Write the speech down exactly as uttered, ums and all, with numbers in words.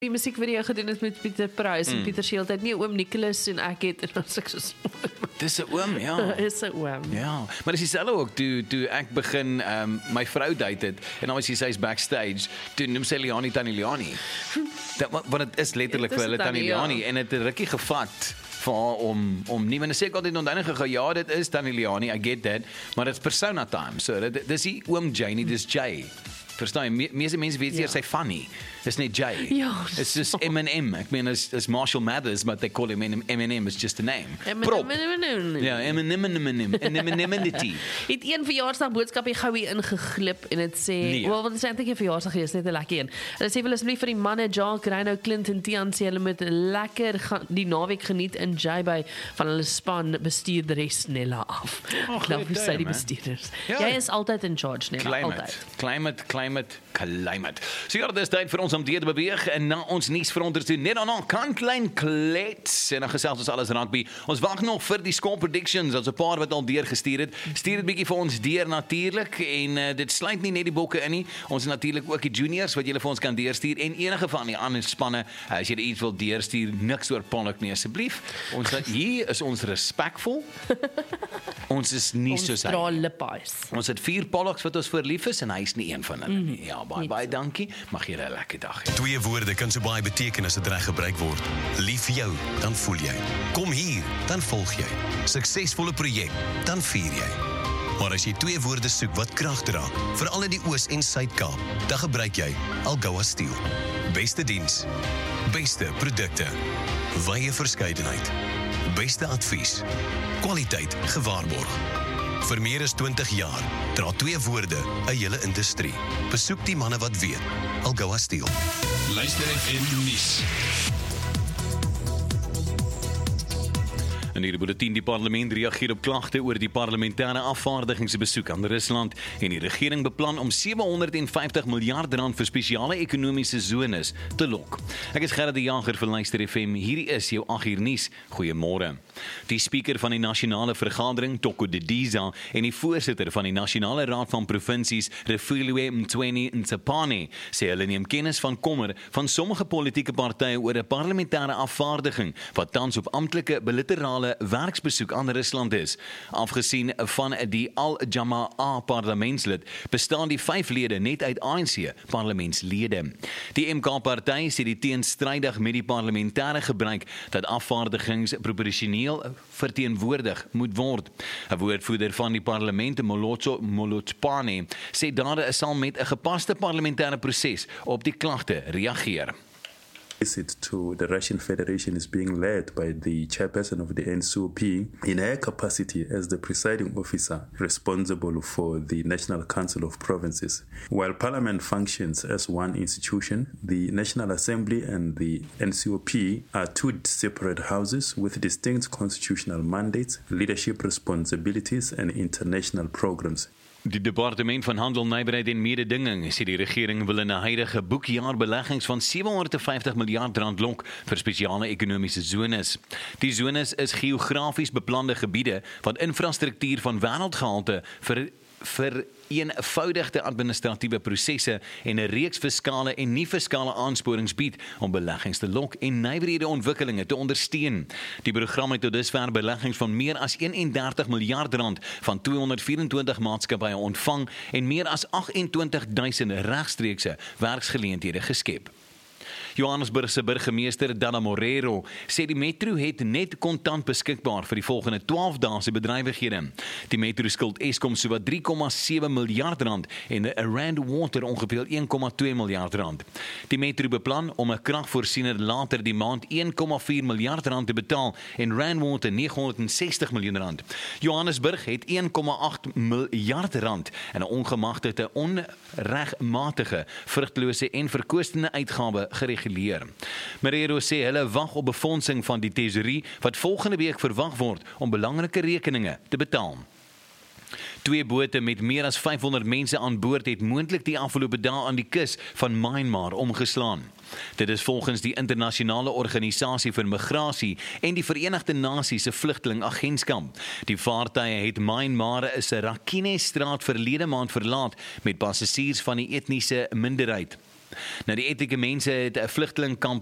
die musiekvideo gedoen het met Pieter Pruis mm. en Pieter Shield het nie oom Nicholas en ek het en dan sê ek so dis 'n oom, ja. Dis 'n oom. Ja, maar dis dieselfde ook toe toe ek begin um, my vrou date het en dan was sy sy's backstage, toe noem sy Liani Tannie Liani. Dat want dit is letterlik vir hulle Tannie Liani en het 'n rukkie gevat vir haar om om nie wanneer sê ek altyd onthou gegaan ja dit is Tannie Liani, I get that, maar dit's persona time. So dit dis nie oom Janie, dis Jay. Verstaan jy, me, meeste mense weet nie, ja. Sy funny. Dis nie Jay. Ja, it's just M and M. Ek meen, it's, it's Marshall Mathers, but they call him M and M, it's just a name. Prop. Ja, M and M, M and M, anonymity. Het een verjaarsdag boodskap hier gou hier ingeglip en het sê, nee. Wel, wat is eintlik 'n verjaarsdag gewees, net 'n lekker een. Hulle sê wel asseblief vir die manne, Jacques, Reino, Clint en Tian, sê hulle moet lekker gaan, die naweek geniet in J-Bay van hulle span bestuur die res Nella af. Ek nou vir sy die bestuurders. Ja. Jy is altyd in charge, Nella, climate, altyd. Climate, climate, climate. So ja, dis tyd vir ons om deur te beweeg en na ons nuus veronter toe net aan kantlyn klets en dan gesels ons alles rugby. Ons wag nog vir die score predictions, ons 'n paar wat al deur gestuur het. Stuur dit bietjie vir ons deur natuurlik en uh, dit sluit nie net die bokke in nie. Ons het natuurlik ook die juniors wat julle vir ons kan deurstuur en enige van die ander spanne uh, as jy iets wil deurstuur, niks oor Pollock nie asseblief. Ons hier is ons respekvol. Ons is nie ons soos hy. Ons het vier Pollocks wat ons voor lief is en hy is nie een van hulle nie. Ja, baie baie dankie. Mag jy 'n lekker dag hê. Twee woorde kan so baie beteken as dit reg gebruik word. Lief vir jou, dan voel jy. Kom hier, dan volg jy. Suksesvolle projek, dan vier jy. Maar as jy twee woorde soek wat krag dra, veral in die Oos en Suid-Kaap, dan gebruik jy Algoa Steel. Beste diens, beste produkte, wye verskeidenheid, beste advies, kwaliteit gewaarborg. Vir meer as twintig jaar dra twee woorde 'n hele industrie. Besoek die manne wat weet. Algoa Steel. Luister F M nuus. In die bulletin die parlement reageer op klagte oor die parlementêre afvaardigingsbesoek aan Rusland en die regering beplan om sewenhonderdvyftig miljard rand vir spesiale ekonomiese zones te lok. Ek is Gerard die Jager vir Luister F M. Hierdie is jou agt uur nuus. Goeiemôre. Die spreker van die nasionale vergadering, Toko Didiza, en die voorsitter van die nasionale raad van provinsies, Refilwe Mtweni Ntsapane, sê hulle neem kennis van kommer van sommige politieke partye oor 'n parlementêre afvaardiging wat tans op amptelike bilaterale werksbesoek aan Rusland is. Afgesien van die Al-Jamaa parlementslid, bestaan die vyf lede net uit A N C parlementslede. Die M K-party sê die teenstrydig met die parlementêre gebruik dat afvaardigings proporsioneel verteenwoordig moet word. 'n Woordvoerder van die parlement, Molotso Molotspane, sê daar sal met 'n gepaste parlementêre proses op die klagte reageer. Visit to the Russian Federation is being led by the chairperson of the N C O P in her capacity as the presiding officer responsible for the National Council of Provinces. While Parliament functions as one institution, the National Assembly and the N C O P are two separate houses with distinct constitutional mandates, leadership responsibilities and international programs. Die departement van handel, nywerheid en mededinging sê die regering wil in 'n huidige boekjaar beleggings van sewenhonderdvyftig miljard rand lok vir spesiale ekonomiese zones. Die zones is geografies beplande gebiede wat infrastruktuur van wêreldgehalte vir vir eenvoudigde administratiewe prosesse en 'n reeks fiskale en nie-fiskale aansporings bied om beleggings te lok en nywerhede ontwikkelinge te ondersteun. Die program het tot dusver beleggings van meer as eenendertig miljard rand van tweehonderdvyerentwintig maatskappye ontvang en meer as agtentwintig duisend regstreekse werksgeleenthede geskep. Johannesburg se burgemeester Dana Morero sê die metro het net kontant beskikbaar vir die volgende twaalf dae se bedrywighede. Die metro skuld Eskom sowat drie komma sewe miljard rand en Rand Water ongeveer een komma twee miljard rand. Die metro beplan om 'n kragvoorsiener later die maand een komma vier miljard rand te betaal en Rand Water negenhonderdsestig miljoen rand. Johannesburg het een komma agt miljard rand en 'n ongemagtigde, onregmatige, vrugtelose en verkoostende uitgawe gereguleer. Morero sê hulle wag op befondsing van die tesorie wat volgende week verwag word om belangrike rekeninge te betaal. Twee bote met meer as vyfhonderd mense aan boord het moontlik die afgelope dae aan die kus van Myanmar omgeslaan. Dit is volgens die internasionale organisasie vir migrasie en die Verenigde Nasies se vlugtelingagentskap. Die vaartuie het Myanmar se Rakhine straat verlede maand verlaat met passasiers van die etniese minderheid. Nou die etieke mense het 'n vlugtelingkamp